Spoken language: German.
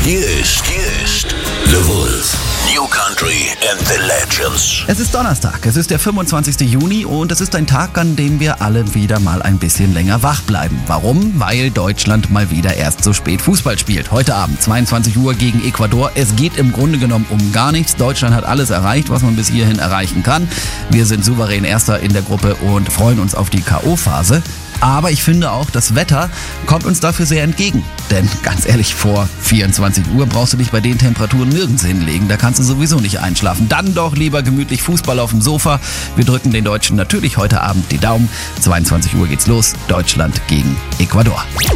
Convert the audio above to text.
Hier ist The Wolf. New Country and the Legends. Es ist Donnerstag, es ist der 25. Juni und es ist ein Tag, an dem wir alle wieder mal ein bisschen länger wach bleiben. Warum? Weil Deutschland mal wieder erst so spät Fußball spielt. Heute Abend, 22 Uhr gegen Ecuador. Es geht im Grunde genommen um gar nichts. Deutschland hat alles erreicht, was man bis hierhin erreichen kann. Wir sind souverän Erster in der Gruppe und freuen uns auf die K.O.-Phase. Aber ich finde auch, das Wetter kommt uns dafür sehr entgegen. Denn ganz ehrlich, vor 24 Uhr brauchst du dich bei den Temperaturen nirgends hinlegen. Da kannst du sowieso nicht einschlafen. Dann doch lieber gemütlich Fußball auf dem Sofa. Wir drücken den Deutschen natürlich heute Abend die Daumen. 22 Uhr geht's los. Deutschland gegen Ecuador.